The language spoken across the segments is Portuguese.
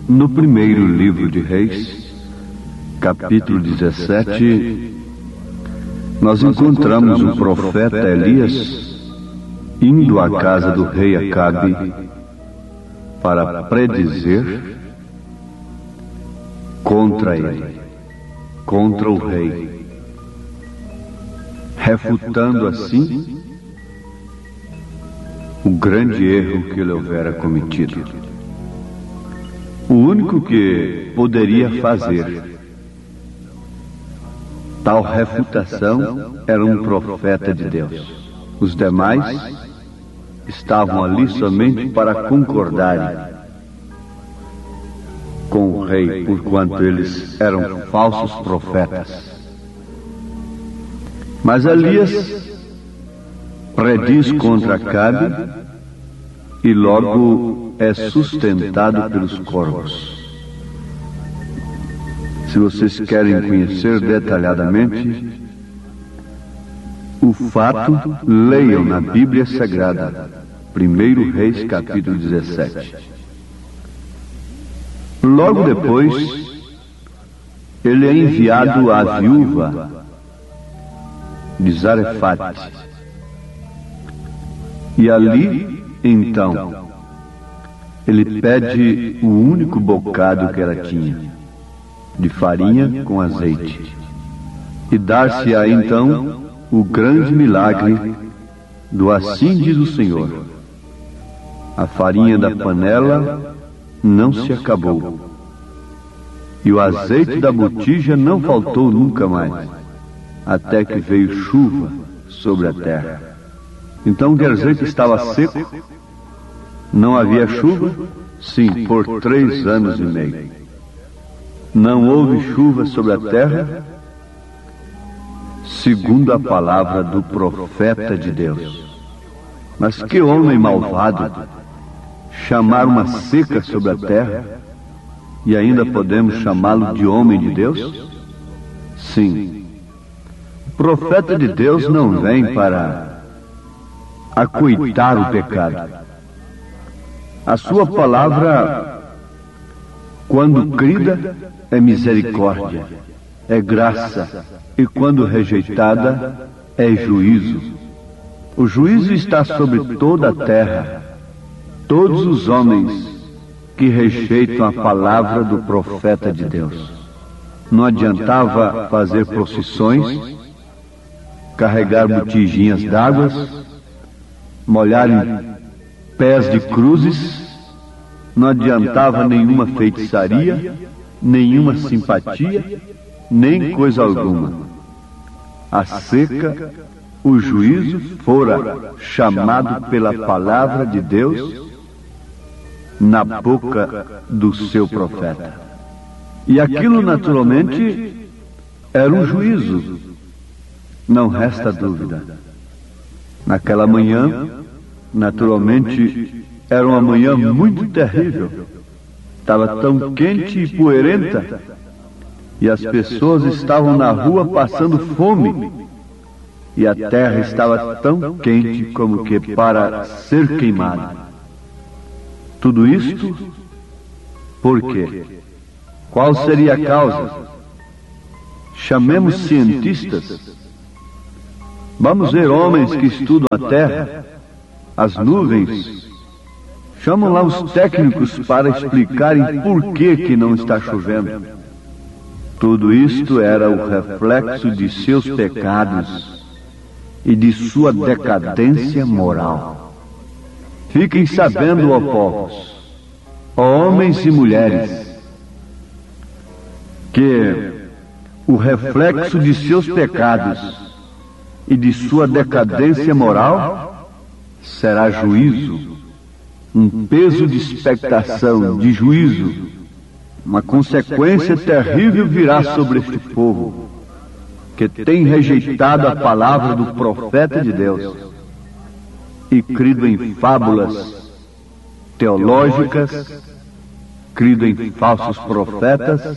No primeiro livro de Reis, capítulo 17, nós encontramos o profeta Elias indo à casa do rei Acabe para predizer contra ele, contra o rei, refutando assim o grande erro que ele houvera cometido. O único que poderia fazer tal refutação era um profeta de Deus. Os demais estavam ali somente para concordarem com o rei, porquanto eles eram falsos profetas. Mas Elias prediz contra Acabe e logo é sustentado pelos corvos. Se vocês querem conhecer detalhadamente o fato, leiam na Bíblia Sagrada, 1 Reis capítulo 17. Logo depois, ele é enviado à viúva de Zarefate. E ali, então, ele pede o único bocado que ela tinha, de farinha com azeite. E dar-se-á então o grande milagre do assim diz o Senhor. A farinha da panela não se acabou, e o azeite da botija não faltou nunca mais, até que veio chuva sobre a terra. Então quer dizer que estava seco? Não havia chuva? Sim, por 3 anos e meio. Não houve chuva sobre a terra, segundo a palavra do profeta de Deus. Mas que homem malvado chamar uma seca sobre a terra, e ainda podemos chamá-lo de homem de Deus? Sim. O profeta de Deus não vem para acoitar o pecado. A sua palavra, quando crida, é misericórdia, é graça, e quando rejeitada, é juízo. O juízo está sobre toda a terra. Todos os homens que rejeitam a palavra do profeta de Deus. Não adiantava fazer procissões, carregar botijinhas d'água, molharem pés de cruzes, não adiantava nenhuma feitiçaria, nenhuma simpatia, nem coisa alguma. A seca, o juízo fora chamado pela palavra de Deus na boca do seu profeta. E aquilo naturalmente era um juízo, não resta dúvida. Naquela manhã, naturalmente, era uma manhã muito terrível. Estava tão quente e poeirenta, e as pessoas estavam na rua passando fome, e a terra estava tão quente como que para ser queimada. Tudo isto, por quê? Qual seria a causa? Chamemos cientistas. Vamos ver homens que estudam a terra, as nuvens. Chamam lá os técnicos para explicarem por que não está chovendo. Tudo isto era o reflexo de seus pecados e de sua decadência moral. Fiquem sabendo, ó povos, ó homens e mulheres, que o reflexo de seus pecados e de sua decadência moral será juízo, um peso de expectação, de juízo, uma consequência terrível virá sobre este povo, que tem rejeitado a palavra do profeta de Deus e crido em fábulas teológicas, crido em falsos profetas,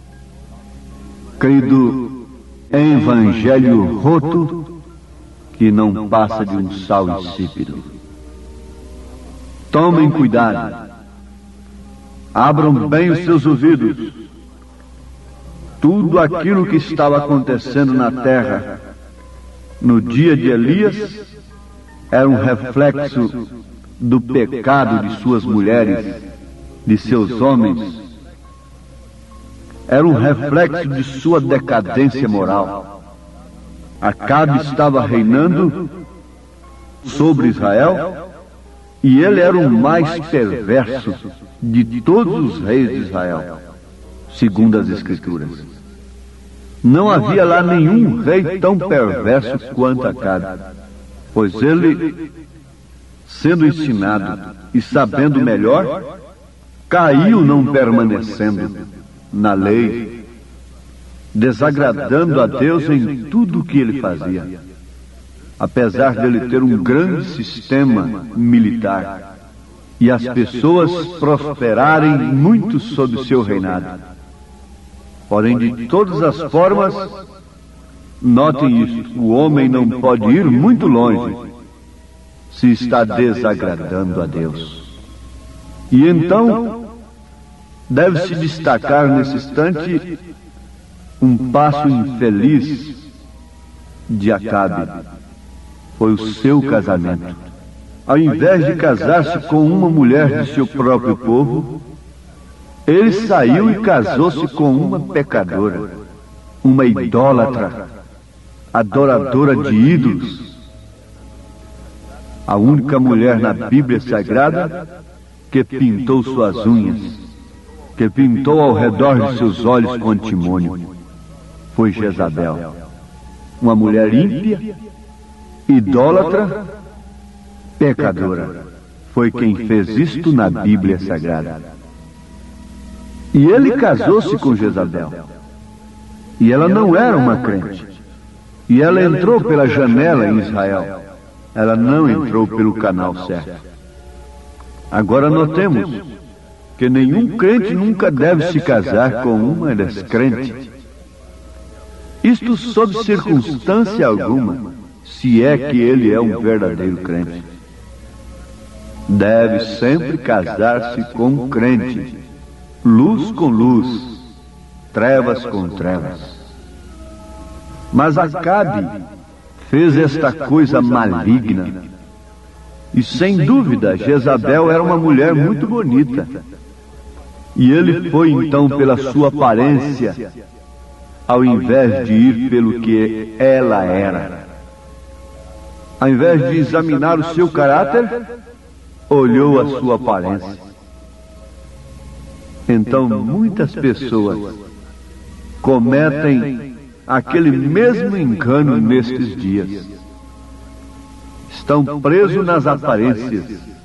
crido em evangelho roto que não passa de um sal insípido. Tomem cuidado. Abram bem os seus ouvidos. Tudo aquilo que estava acontecendo na terra no dia de Elias era um reflexo do pecado de suas mulheres, de seus homens. Era um reflexo de sua decadência moral. Acabe estava reinando sobre Israel e ele era o mais perverso de todos os reis de Israel, segundo as Escrituras. Não havia lá nenhum rei tão perverso quanto Acabe, pois ele, sendo ensinado e sabendo melhor, caiu não permanecendo na lei, desagradando a Deus em tudo o que ele fazia, apesar dele ter um grande sistema militar e as pessoas prosperarem muito sob seu reinado. Porém, de todas as formas, notem isso, o homem não pode ir muito longe se está desagradando a Deus. E então, deve-se destacar nesse instante um passo infeliz de Acabe. Foi o seu casamento. Ao invés de casar-se com uma mulher de seu próprio povo, ele saiu e casou-se com uma pecadora, uma idólatra, adoradora de ídolos. A única mulher na Bíblia Sagrada que pintou suas unhas, que pintou ao redor de seus olhos com antimônio, foi Jezabel. Uma mulher ímpia, idólatra, pecadora. Foi quem fez isto na Bíblia Sagrada. E ele casou-se com Jezabel. E ela não era uma crente. E ela entrou pela janela em Israel. Ela não entrou pelo canal certo. Agora notemos que nenhum crente nunca deve se casar com uma descrente. Isto sob circunstância alguma, se é que ele é um verdadeiro crente. Deve sempre casar-se com um crente, luz com luz, trevas com trevas. Mas Acabe fez esta coisa maligna. E sem dúvida, Jezabel era uma mulher muito bonita. E ele foi então pela sua aparência, ao invés de ir pelo que ela era. Ao invés de examinar o seu caráter, olhou a sua aparência. Então muitas pessoas cometem aquele mesmo engano nestes dias. Estão presos nas aparências.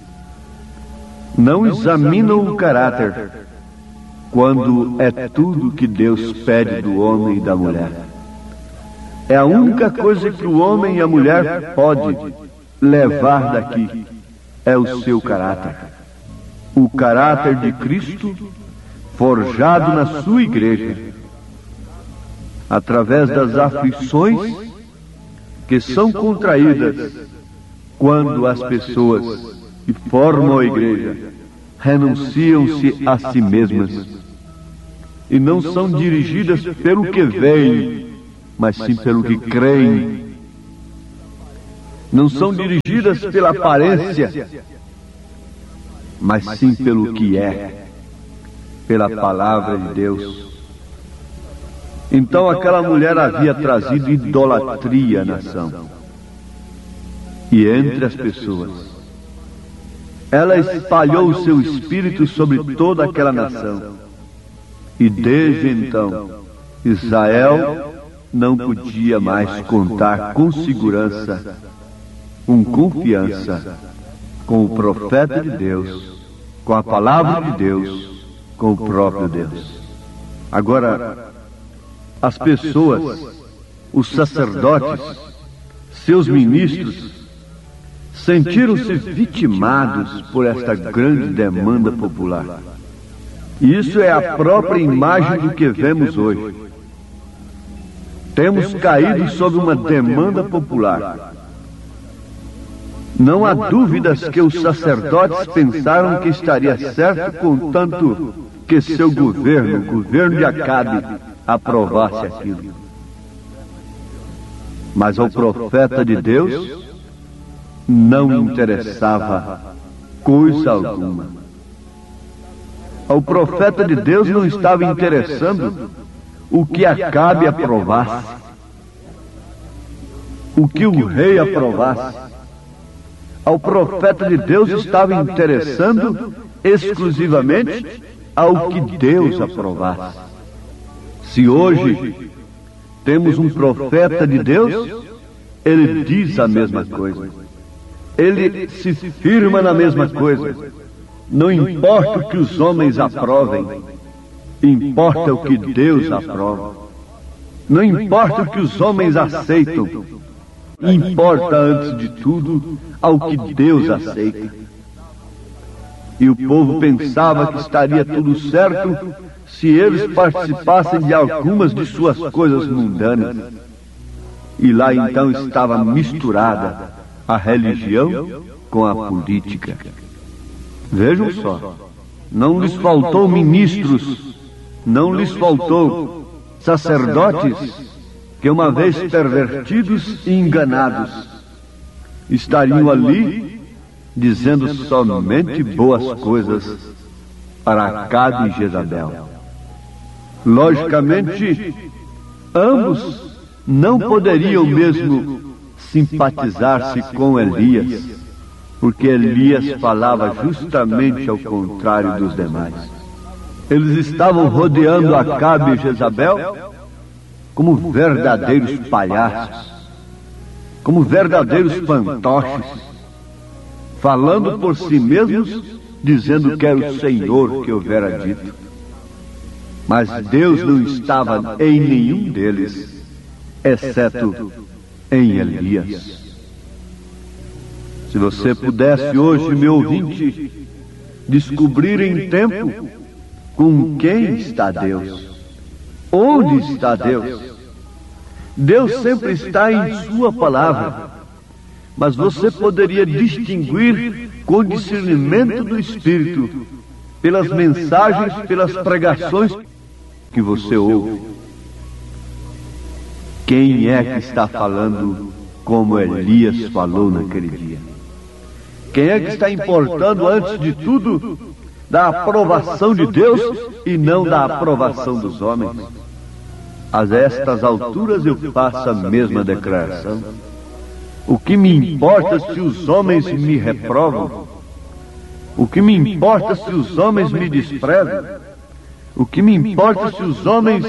Não examinam o caráter, quando é tudo que Deus pede do homem e da mulher. É a única coisa que o homem e a mulher pode levar daqui, é o seu caráter. O caráter de Cristo forjado na sua igreja, através das aflições que são contraídas quando as pessoas que formam a igreja renunciam-se a si mesmas e não são dirigidas pelo que veem, mas sim pelo que creem. Não são dirigidas pela aparência, mas sim pelo que é, pela palavra de Deus. Então aquela mulher havia trazido idolatria à nação e entre as pessoas. Ela espalhou o seu espírito sobre toda aquela nação. E desde então, Israel não podia mais contar com segurança, com confiança, com o profeta de Deus, com a palavra de Deus, com o próprio Deus. Agora, as pessoas, os sacerdotes, seus ministros, sentiram-se vitimados por esta grande demanda popular. E isso é a própria imagem do que vemos hoje. Temos caído sob uma demanda popular. Não há dúvidas que os sacerdotes pensaram que estaria certo, contanto que seu governo, o governo de Acabe, aprovasse aquilo. Mas ao profeta de Deus não interessava coisa alguma. Ao profeta de Deus não estava interessando o que Acabe aprovasse, o que o rei aprovasse. Ao profeta de Deus estava interessando exclusivamente ao que Deus aprovasse. Se hoje temos um profeta de Deus, ele diz a mesma coisa. Ele se firma na mesma coisa. Não importa o que os homens aprovem, importa o que Deus aprova. Não importa o que os homens aceitam, importa antes de tudo ao que Deus aceita. E o povo pensava que estaria tudo certo se eles participassem de algumas de suas coisas mundanas. E lá então estava misturada a religião com a política. Vejam só, não lhes faltou ministros, não lhes faltou sacerdotes que, uma vez pervertidos e enganados, estariam ali dizendo somente boas coisas para Acabe e Jezabel. Logicamente, ambos não poderiam mesmo simpatizar-se com Elias, porque Elias falava justamente ao contrário dos demais. Eles estavam rodeando Acabe e Jezabel como verdadeiros palhaços, como verdadeiros fantoches, falando por si mesmos, dizendo que era o Senhor que houvera dito. Mas Deus não estava em nenhum deles, exceto em Elias. Se você pudesse hoje, meu ouvinte, descobrir em tempo com quem está Deus, onde está Deus? Deus sempre está em sua palavra, mas você poderia distinguir com discernimento do Espírito, pelas mensagens, pelas pregações que você ouve. Quem é que está falando como Elias falou naquele dia? Quem é que está importando, antes de tudo, da aprovação de Deus e não da aprovação dos homens? A estas alturas eu faço a mesma declaração. O que me importa se os homens me reprovam? O que me importa se os homens me desprezam? O que me importa se os homens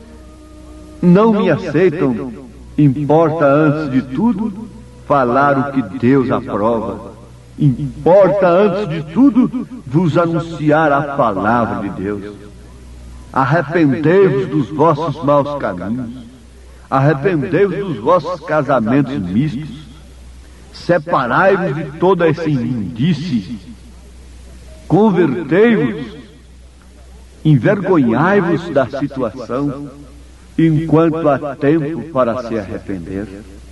não me aceitam? Importa, antes de tudo, falar o que Deus aprova. Importa, antes de tudo, vos anunciar a palavra de Deus. Arrependei-vos dos vossos maus caminhos. Arrependei-vos dos vossos casamentos mistos. Separai-vos de toda essa imundície. Convertei-vos. Envergonhai-vos da situação, enquanto há tempo para se arrepender.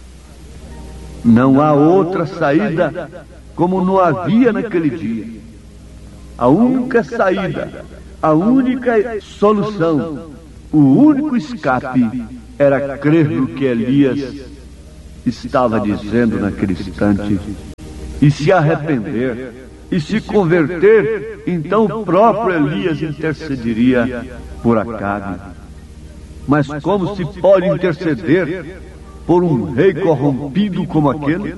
Não há outra saída como não havia naquele dia. A única saída, a única solução, o único escape era crer no que Elias estava dizendo naquele instante e se arrepender e se converter. Então o próprio Elias intercederia por Acabe. Mas como se pode interceder por um rei corrompido como aquele,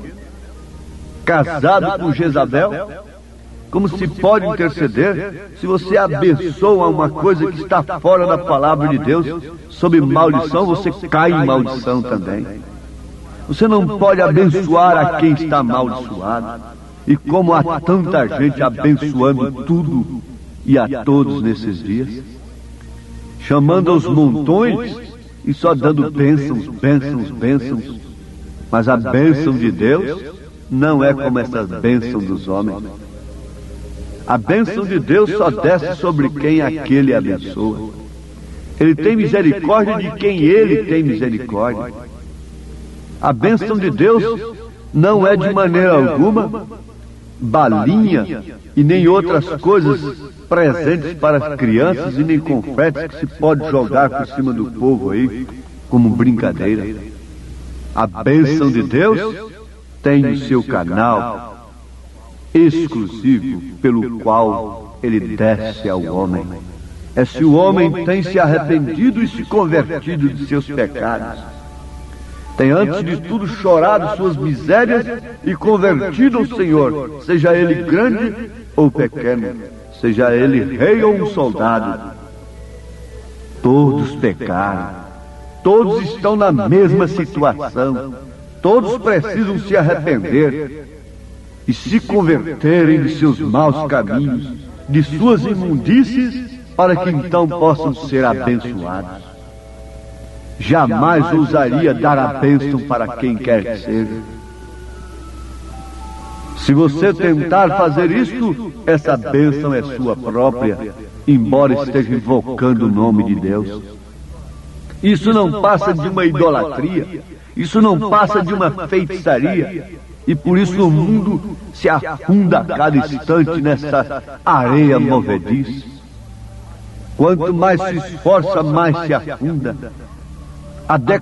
casado com Jezabel? Como se pode interceder se você abençoa uma coisa que está fora da palavra de Deus? Sob maldição, você cai em maldição também. Você não pode abençoar a quem está amaldiçoado. E como há tanta gente abençoando tudo e a todos nesses dias, chamando aos montões e só dando bênçãos, bênçãos, bênçãos. Mas a bênção de Deus não é como essas bênçãos dos homens. A bênção de Deus só desce sobre quem aquele abençoa. Ele tem misericórdia de quem ele tem misericórdia. A bênção de Deus não é de maneira alguma balinha e nem outras coisas presentes para as crianças e nem confetes que se pode jogar por cima do povo aí como brincadeira. A bênção de Deus tem o seu canal exclusivo pelo qual ele desce ao homem. É se o homem tem se arrependido e se convertido de seus pecados, tem antes de tudo chorado suas misérias e convertido ao Senhor, seja ele grande ou pequeno, seja ele rei ou um soldado. Todos pecaram, todos estão na mesma situação, todos precisam se arrepender e se converterem de seus maus caminhos, de suas imundícies, para que então possam ser abençoados. Jamais ousaria dar a bênção para quem quer que seja. Se você tentar fazer isto, essa bênção é sua própria, embora esteja invocando o nome de Deus. Isso não passa de uma idolatria, isso não passa de uma feitiçaria, e por isso o mundo se afunda a cada instante nessa areia movediça. Quanto mais se esforça, mais se afunda. A